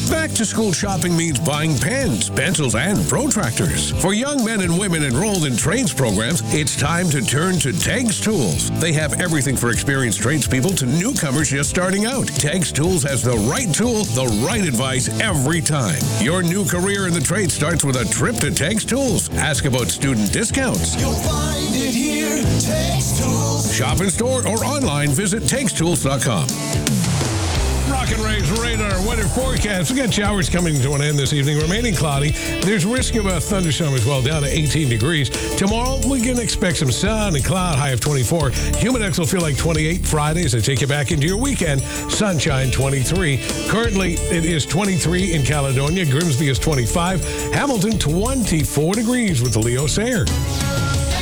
Back to school shopping means buying pens, pencils, and protractors. For young men and women enrolled in trades programs, it's time to turn to Tegs Tools. They have everything for experienced tradespeople to newcomers just starting out. Tegs Tools has the right tool, the right advice every time. Your new career in the trade starts with a trip to Tegs Tools. Ask about student discounts. You'll find it here, Tegs Tools. Shop in store or online, visit TegsTools.com. Rock and Ray's radar weather forecast. We got showers coming to an end this evening. Remaining cloudy. There's risk of a thunderstorm as well, down to 18 degrees. Tomorrow, we can expect some sun and cloud, high of 24. Humidex will feel like 28 Fridays. They take you back into your weekend. Sunshine, 23. Currently, it is 23 in Caledonia. Grimsby is 25. Hamilton, 24 degrees with Leo Sayer.